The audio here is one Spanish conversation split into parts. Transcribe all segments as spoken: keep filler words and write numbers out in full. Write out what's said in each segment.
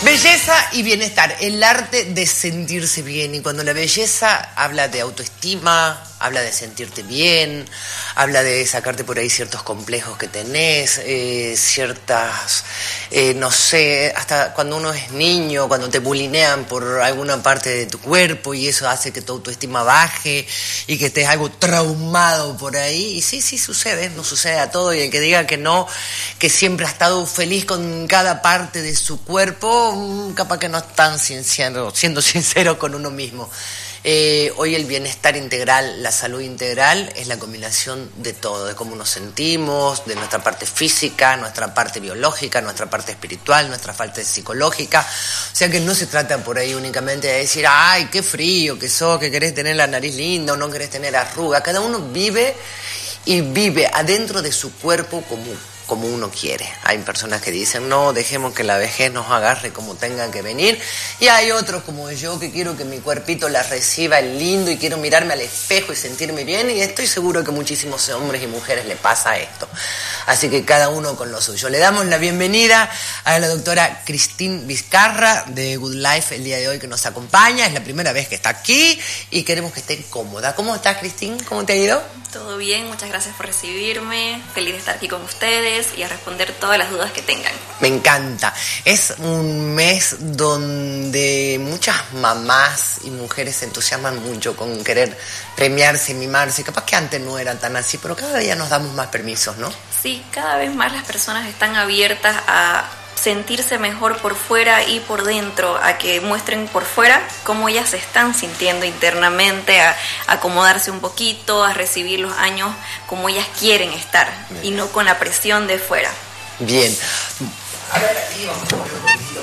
Belleza y bienestar, el arte de sentirse bien. Y cuando la belleza habla de autoestima, habla de sentirte bien, habla de sacarte por ahí ciertos complejos que tenés, eh, ciertas, eh, no sé, hasta cuando uno es niño, cuando te bulinean por alguna parte de tu cuerpo y eso hace que tu autoestima baje y que estés algo traumado por ahí. Y sí, sí sucede, no sucede a todo. Y el que diga que no, que siempre ha estado feliz con cada parte de su cuerpo, capaz que no están sincero, siendo sincero con uno mismo. Eh, hoy el bienestar integral, la salud integral es la combinación de todo, de cómo nos sentimos, de nuestra parte física, nuestra parte biológica, nuestra parte espiritual, nuestra parte psicológica. O sea que no se trata por ahí únicamente de decir, ay, qué frío que sos, que querés tener la nariz linda o no querés tener arruga. Cada uno vive y vive adentro de su cuerpo como como uno quiere. Hay personas que dicen, no, dejemos que la vejez nos agarre como tenga que venir, y hay otros como yo que quiero que mi cuerpito la reciba lindo y quiero mirarme al espejo y sentirme bien, y estoy seguro que muchísimos hombres y mujeres le pasa esto. Así que cada uno con lo suyo. Le damos la bienvenida a la doctora Cristín Vizcarra de Good Life el día de hoy, que nos acompaña. Es la primera vez que está aquí y queremos que esté cómoda. ¿Cómo estás, Cristín? ¿Cómo te ha ido? Todo bien, muchas gracias por recibirme. Feliz de estar aquí con ustedes y a responder todas las dudas que tengan. Me encanta. Es un mes donde muchas mamás y mujeres se entusiasman mucho con querer premiarse, mimarse. Capaz que antes no era tan así, pero cada día nos damos más permisos, ¿no? Sí, cada vez más las personas están abiertas a sentirse mejor por fuera y por dentro, a que muestren por fuera cómo ellas se están sintiendo internamente, a, a acomodarse un poquito, a recibir los años como ellas quieren estar. Bien. Y no con la presión de fuera. Bien. A ver, aquí vamos a poner un poquito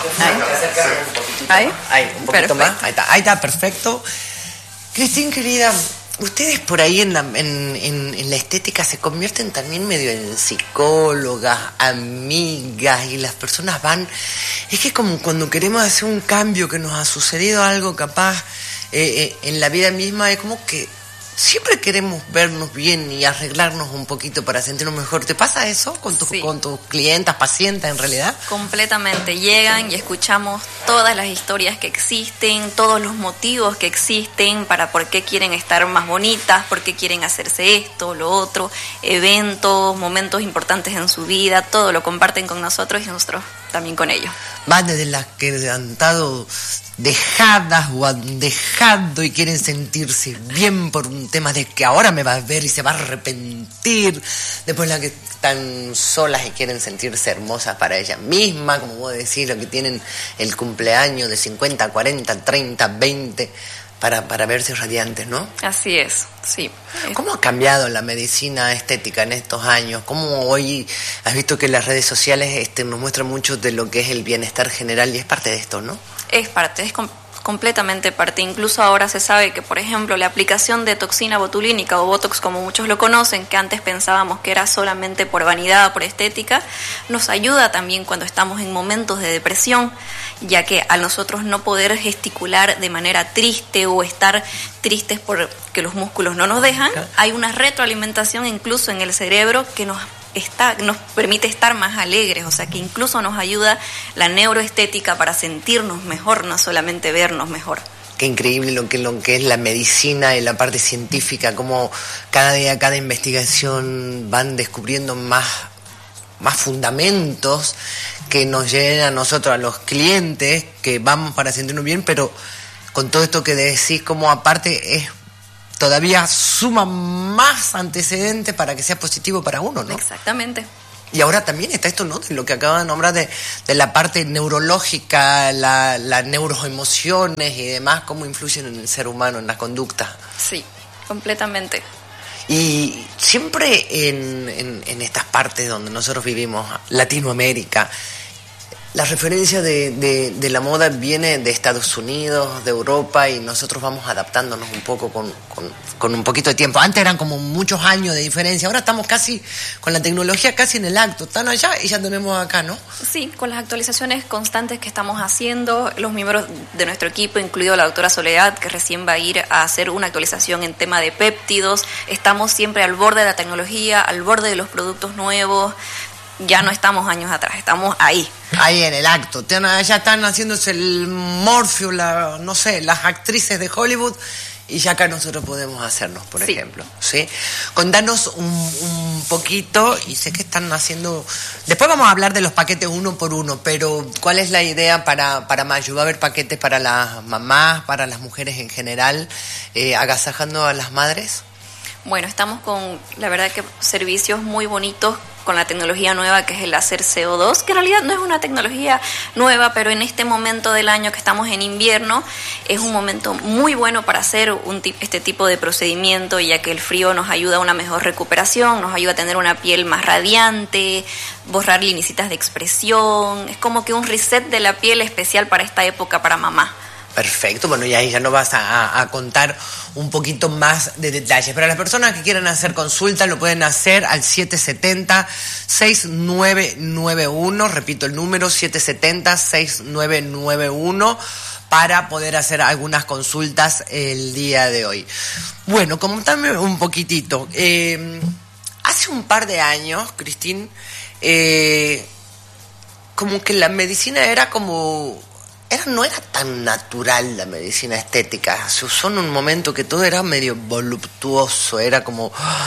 más. ¿Ahí? ¿Ahí? Ahí, un poquito perfecto. Más. Ahí está, ahí está, perfecto. Cristín, querida, ustedes por ahí en la, en, en, en la estética se convierten también medio en psicólogas, amigas, y las personas van... Es que como cuando queremos hacer un cambio, que nos ha sucedido algo capaz eh, eh, en la vida misma, es como que siempre queremos vernos bien y arreglarnos un poquito para sentirnos mejor. ¿Te pasa eso con tus, sí. con tus clientas, pacientes en realidad? Completamente. Llegan y escuchamos todas las historias que existen, todos los motivos que existen para por qué quieren estar más bonitas, por qué quieren hacerse esto, lo otro, eventos, momentos importantes en su vida, todo lo comparten con nosotros y nosotros también con ellos. Van desde las que han estado dejadas o han dejado y quieren sentirse bien por un tema de que ahora me va a ver y se va a arrepentir. Después las que están solas y quieren sentirse hermosas para ellas mismas, como vos decís, lo que tienen el cumpleaños de cincuenta, cuarenta, treinta, veinte, para, para verse radiantes, ¿no? Así es, sí. ¿Cómo ha cambiado la medicina estética en estos años? ¿Cómo hoy has visto que las redes sociales este, nos muestran mucho de lo que es el bienestar general y es parte de esto, ¿no? Es parte, es com- completamente parte. Incluso ahora se sabe que, por ejemplo, la aplicación de toxina botulínica o Botox, como muchos lo conocen, que antes pensábamos que era solamente por vanidad, por estética, nos ayuda también cuando estamos en momentos de depresión, ya que al nosotros no poder gesticular de manera triste o estar tristes porque los músculos no nos dejan, hay una retroalimentación incluso en el cerebro que nos Está, nos permite estar más alegres, o sea que incluso nos ayuda la neuroestética para sentirnos mejor, no solamente vernos mejor. Qué increíble lo que, lo que es la medicina y la parte científica, como cada día, cada investigación van descubriendo más, más fundamentos que nos llenan a nosotros, a los clientes, que vamos para sentirnos bien, pero con todo esto que decís, como aparte es todavía suma más antecedentes para que sea positivo para uno, ¿no? Exactamente. Y ahora también está esto, ¿no? De lo que acaba de nombrar de, de la parte neurológica, la, las neuroemociones y demás, cómo influyen en el ser humano, en la conducta. Sí, completamente. Y siempre en, en, en estas partes donde nosotros vivimos, Latinoamérica, la referencia de, de, de la moda viene de Estados Unidos, de Europa, y nosotros vamos adaptándonos un poco con, con, con un poquito de tiempo. Antes eran como muchos años de diferencia, ahora estamos casi con la tecnología casi en el acto, están allá y ya tenemos acá, ¿no? Sí, con las actualizaciones constantes que estamos haciendo, los miembros de nuestro equipo, incluido la doctora Soledad, que recién va a ir a hacer una actualización en tema de péptidos, estamos siempre al borde de la tecnología, al borde de los productos nuevos. ya no estamos años atrás, estamos ahí. Ahí en el acto. Ya están haciéndose el morfio, la, no sé, las actrices de Hollywood, y ya acá nosotros podemos hacernos, por sí. ejemplo. ¿Sí? Contanos un, un poquito, y sé que están haciendo... Después vamos a hablar de los paquetes uno por uno, pero ¿cuál es la idea para, para mayo? ¿Va a haber paquetes para las mamás, para las mujeres en general, eh, agasajando a las madres? Bueno, estamos con, la verdad que servicios muy bonitos con la tecnología nueva que es el láser C O dos, que en realidad no es una tecnología nueva, pero en este momento del año que estamos en invierno es un momento muy bueno para hacer un este tipo de procedimiento, ya que el frío nos ayuda a una mejor recuperación, nos ayuda a tener una piel más radiante, borrar lineecitas de expresión, es como que un reset de la piel especial para esta época para mamá. Perfecto, bueno, y ahí ya nos vas a, a contar un poquito más de detalles. Para las personas que quieran hacer consulta, lo pueden hacer al siete siete cero, seis nueve nueve uno, repito el número, siete siete cero, seis nueve nueve uno, para poder hacer algunas consultas el día de hoy. Bueno, comentame un poquitito. Eh, hace un par de años, Cristín, eh, como que la medicina era como... Era, no era tan natural la medicina estética, se usó en un momento que todo era medio voluptuoso, era como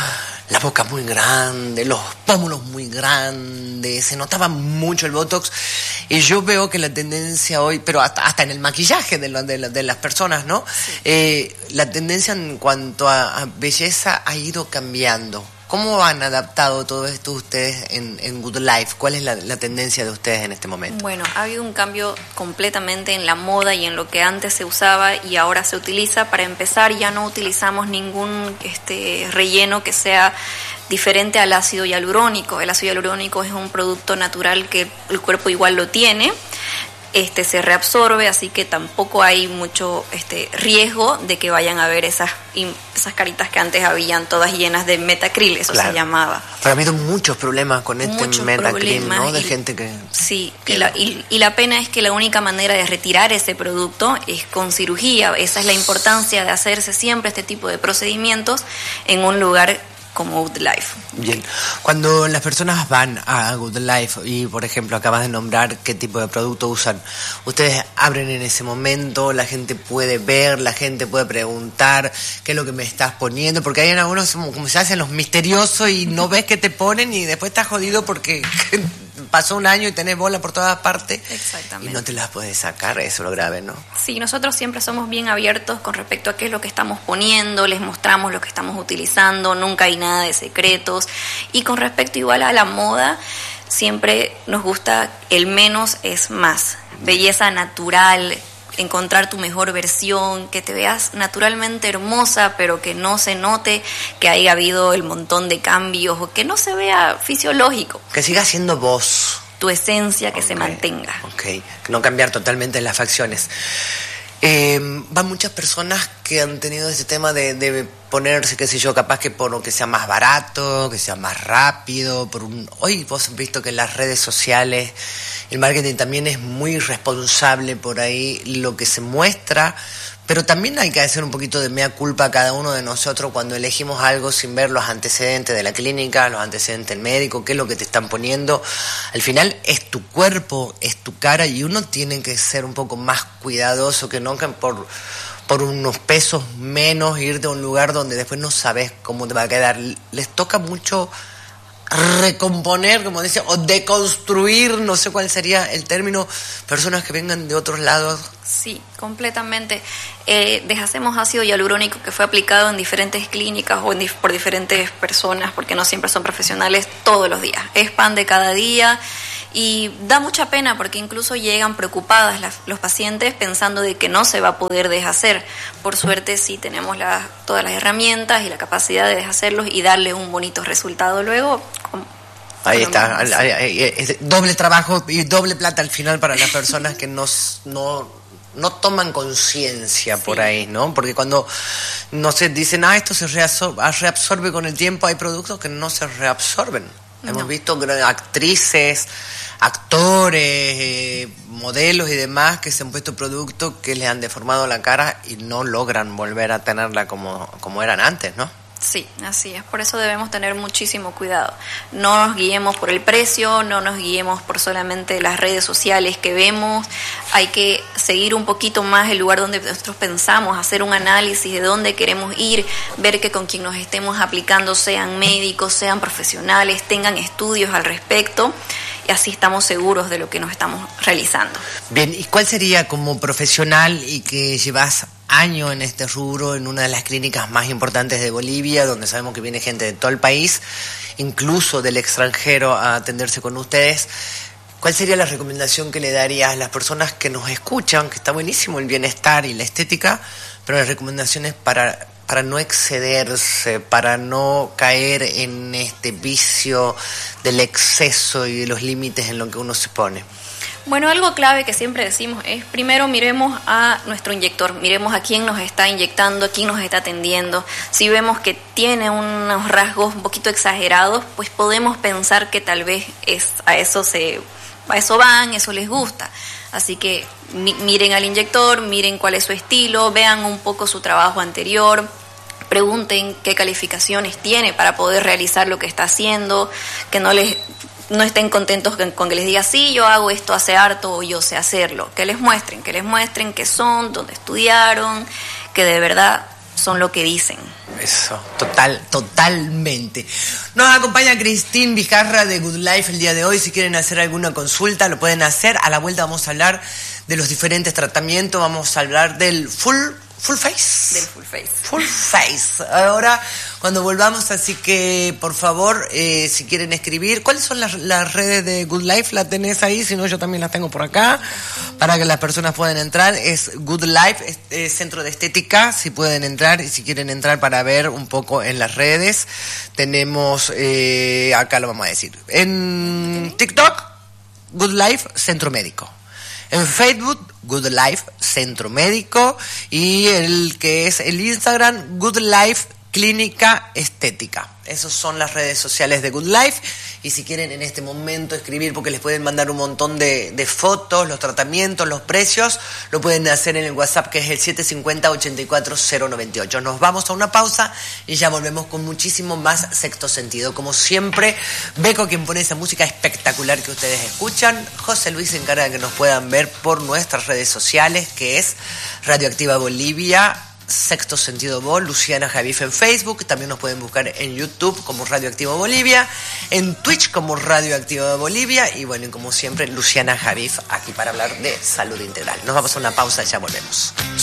la boca muy grande, los pómulos muy grandes, se notaba mucho el botox, y yo veo que la tendencia hoy, pero hasta, hasta en el maquillaje de, lo, de, la, de las personas, ¿no? Sí. Eh, la tendencia en cuanto a, a belleza ha ido cambiando. ¿Cómo han adaptado todo esto ustedes en, en Good Life? ¿Cuál es la, la tendencia de ustedes en este momento? Bueno, ha habido un cambio completamente en la moda y en lo que antes se usaba y ahora se utiliza. Para empezar, ya no utilizamos ningún este, relleno que sea diferente al ácido hialurónico. El ácido hialurónico es un producto natural que el cuerpo igual lo tiene. Este se reabsorbe, así que tampoco hay mucho este riesgo de que vayan a ver esas esas caritas que antes habían todas llenas de metacril, eso claro. se llamaba. Pero ha habido muchos problemas con este muchos metacril, ¿no? De y, gente que... Sí, y la, y, y la pena es que la única manera de retirar ese producto es con cirugía. Esa es la importancia de hacerse siempre este tipo de procedimientos en un lugar como Good Life. Bien, cuando las personas van a Good Life y, por ejemplo, acabas de nombrar qué tipo de producto usan, ustedes abren en ese momento, la gente puede ver, la gente puede preguntar qué es lo que me estás poniendo, porque hay en algunos como, como se hacen los misteriosos y no ves qué te ponen y después estás jodido porque pasó un año y tenés bola por todas partes. Exactamente. Y no te las puedes sacar, eso es lo grave, ¿no? Sí, nosotros siempre somos bien abiertos con respecto a qué es lo que estamos poniendo, les mostramos lo que estamos utilizando, nunca hay nada de secretos. Y con respecto igual a la moda, siempre nos gusta el menos es más. Belleza natural, encontrar tu mejor versión, que te veas naturalmente hermosa, pero que no se note que haya habido el montón de cambios o que no se vea fisiológico. Que siga siendo vos. Tu esencia, que okay. se mantenga. Ok, no cambiar totalmente las facciones. Eh, van muchas personas que han tenido ese tema de, de ponerse, qué sé yo, capaz que por lo que sea más barato, que sea más rápido. Por un... Hoy vos has visto que en las redes sociales el marketing también es muy responsable por ahí lo que se muestra, pero también hay que hacer un poquito de mea culpa a cada uno de nosotros cuando elegimos algo sin ver los antecedentes de la clínica, los antecedentes del médico, qué es lo que te están poniendo. Al final es tu cuerpo, es tu cara, y uno tiene que ser un poco más cuidadoso que no que por, por unos pesos menos irte a un lugar donde después no sabes cómo te va a quedar. Les toca mucho recomponer, como dice, o deconstruir, no sé cuál sería el término, personas que vengan de otros lados. Sí, completamente. Eh, deshacemos ácido hialurónico que fue aplicado en diferentes clínicas o en dif- por diferentes personas, porque no siempre son profesionales, todos los días. Es pan de cada día y da mucha pena porque incluso llegan preocupadas las, los pacientes pensando de que no se va a poder deshacer. Por suerte sí tenemos la, todas las herramientas y la capacidad de deshacerlos y darle un bonito resultado luego. Con, Ahí está, es doble trabajo y doble plata al final para las personas que no, no, no toman conciencia por sí. ahí, ¿no? Porque cuando, no sé, dicen, ah, esto se reabsorbe, reabsorbe con el tiempo, hay productos que no se reabsorben. No. Hemos visto actrices, actores, eh, modelos y demás que se han puesto productos que les han deformado la cara y no logran volver a tenerla como, como eran antes, ¿no? Sí, así es. Por eso debemos tener muchísimo cuidado. No nos guiemos por el precio, no nos guiemos por solamente las redes sociales que vemos. Hay que seguir un poquito más el lugar donde nosotros pensamos, hacer un análisis de dónde queremos ir, ver que con quien nos estemos aplicando sean médicos, sean profesionales, tengan estudios al respecto. Y así estamos seguros de lo que nos estamos realizando. Bien, ¿y cuál sería como profesional y que llevas años en este rubro, en una de las clínicas más importantes de Bolivia, donde sabemos que viene gente de todo el país, incluso del extranjero, a atenderse con ustedes? ¿Cuál sería la recomendación que le darías a las personas que nos escuchan, que está buenísimo el bienestar y la estética, pero las recomendaciones para... para no excederse, para no caer en este vicio del exceso y de los límites en lo que uno se pone? Bueno, algo clave que siempre decimos es, primero miremos a nuestro inyector, miremos a quién nos está inyectando, a quién nos está atendiendo. Si vemos que tiene unos rasgos un poquito exagerados, pues podemos pensar que tal vez es a eso se, a eso van, eso les gusta. Así que miren al inyector, miren cuál es su estilo, vean un poco su trabajo anterior, pregunten qué calificaciones tiene para poder realizar lo que está haciendo, que no les no estén contentos con que les diga sí, yo hago esto hace harto o yo sé hacerlo. Que les muestren, que les muestren qué son, dónde estudiaron, que de verdad son lo que dicen. Eso, total, totalmente. Nos acompaña Cristín Vizcarra de Good Life el día de hoy. Si quieren hacer alguna consulta, lo pueden hacer. A la vuelta vamos a hablar de los diferentes tratamientos. Vamos a hablar del full, full face. Del full face. Full face. Ahora, cuando volvamos, así que, por favor, eh, si quieren escribir, ¿cuáles son las, las redes de Good Life? ¿La tenés ahí? Si no, yo también las tengo por acá, para que las personas puedan entrar. Es Good Life, es, es Centro de Estética, si pueden entrar, y si quieren entrar para ver un poco en las redes. Tenemos, eh, acá lo vamos a decir, en TikTok, Good Life Centro Médico. En Facebook, Good Life Centro Médico, y el que es el Instagram, Good Life Clínica Estética. Esas son las redes sociales de Good Life. Y si quieren en este momento escribir, porque les pueden mandar un montón de, de fotos, los tratamientos, los precios, lo pueden hacer en el WhatsApp, que es el siete cinco cero, ocho cuatro cero nueve ocho. Nos vamos a una pausa y ya volvemos con muchísimo más Sexto Sentido. Como siempre, Beco, quien pone esa música espectacular que ustedes escuchan. José Luis se encarga de que nos puedan ver por nuestras redes sociales, que es Radioactiva Bolivia, Sexto Sentido Vol, Luciana Javif en Facebook. También nos pueden buscar en YouTube como Radioactivo Bolivia, en Twitch como Radioactiva Bolivia, y bueno, y como siempre, Luciana Javif aquí para hablar de salud integral. Nos vamos a una pausa y ya volvemos.